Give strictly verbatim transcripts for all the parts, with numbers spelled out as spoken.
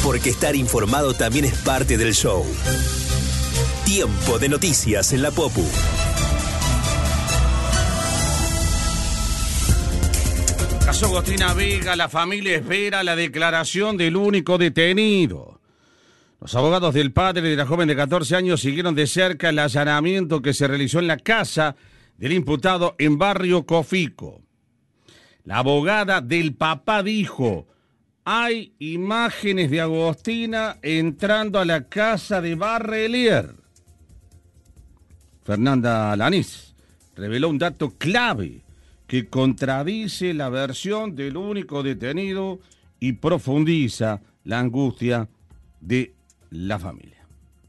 porque estar informado también es parte del show. Tiempo de noticias en la Popu. Caso Agostina Vega, la familia espera la declaración del único detenido. Los abogados del padre de la joven de catorce años siguieron de cerca el allanamiento que se realizó en la casa del imputado en Barrio Cofico. La abogada del papá dijo: hay imágenes de Agostina entrando a la casa de Barrelier. Fernanda Lanís reveló un dato clave que contradice la versión del único detenido y profundiza la angustia de la familia.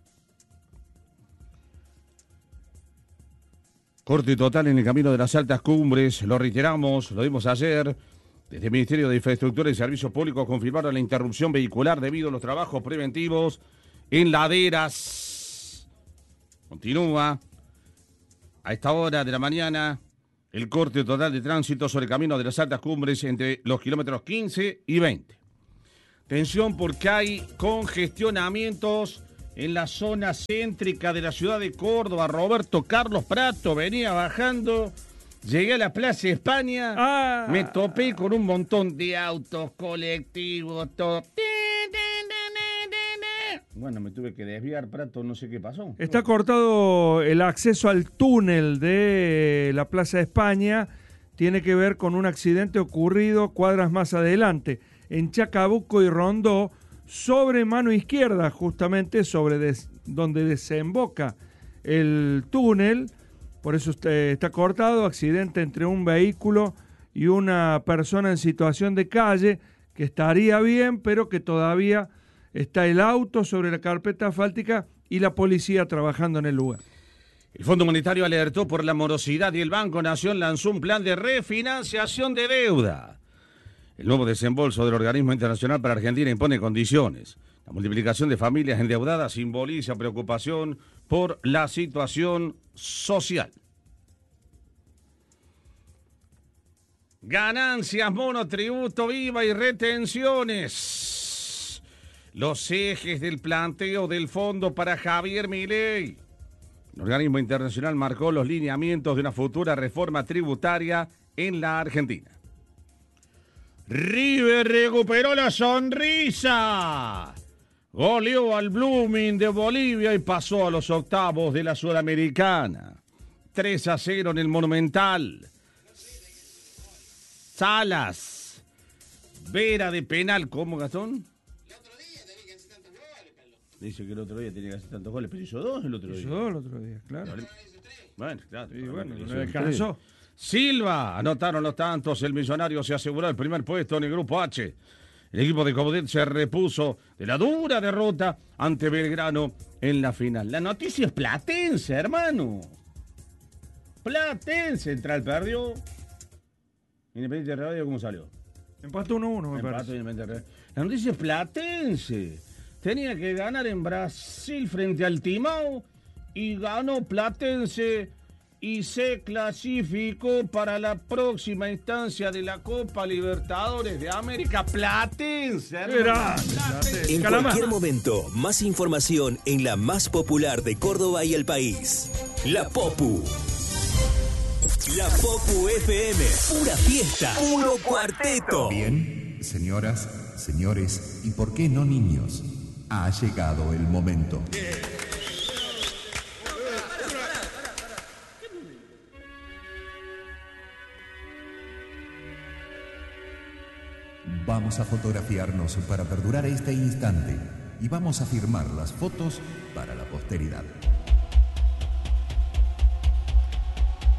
Corte total en el camino de las altas cumbres, lo reiteramos, lo dimos ayer. Desde el Ministerio de Infraestructura y Servicios Públicos confirmaron la interrupción vehicular debido a los trabajos preventivos en laderas. Continúa a esta hora de la mañana el corte total de tránsito sobre el camino de las altas cumbres entre los kilómetros quince y veinte. Atención porque hay congestionamientos en la zona céntrica de la ciudad de Córdoba. Roberto Carlos Prato venía bajando, llegué a la Plaza España, ah. me topé con un montón de autos, colectivos, todo. Bueno, me tuve que desviar, Prato, no sé qué pasó. Está cortado el acceso al túnel de la Plaza España. Tiene que ver con un accidente ocurrido cuadras más adelante, en Chacabuco y Rondó, sobre mano izquierda, justamente sobre des, donde desemboca el túnel. Por eso usted está cortado, accidente entre un vehículo y una persona en situación de calle, que estaría bien, pero que todavía está el auto sobre la carpeta asfáltica y la policía trabajando en el lugar. El Fondo Monetario alertó por la morosidad y el Banco Nación lanzó un plan de refinanciación de deuda. El nuevo desembolso del organismo internacional para Argentina impone condiciones. La multiplicación de familias endeudadas simboliza preocupación por la situación social. Ganancias, monotributo, I V A y retenciones. Los ejes del planteo del fondo para Javier Milei. El organismo internacional marcó los lineamientos de una futura reforma tributaria en la Argentina. River recuperó la sonrisa. Goleó al Blooming de Bolivia y pasó a los octavos de la Sudamericana. tres a cero en el Monumental. Salas. Vera de penal. ¿Cómo, Gastón? El otro día tenía que hacer tantos goles, Carlos. Dice que el otro día tenía que hacer tantos goles, pero hizo dos el otro día. Hizo dos el otro día, claro. Bueno, claro. Y bueno, no no le alcanzó. Silva, anotaron los tantos, el Millonario se aseguró el primer puesto en el Grupo H. El equipo de Comodet se repuso de la dura derrota ante Belgrano en la final. La noticia es platense, hermano. Platense, Central perdió. Independiente de Radio, ¿cómo salió? Empató uno a uno, me Empató parece. Independiente de Radio. La noticia es platense. Tenía que ganar en Brasil frente al Timao y ganó Platense y se clasificó para la próxima instancia de la Copa Libertadores de América. Platense, hermano. Platense. En cualquier momento, más información en la más popular de Córdoba y el país. La Popu. La Popu F M. Pura fiesta. Puro cuarteto. Bien, señoras, señores, y por qué no niños, ha llegado el momento. Vamos a fotografiarnos para perdurar este instante y vamos a firmar las fotos para la posteridad.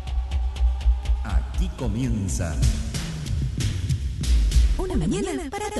Aquí comienza una mañana para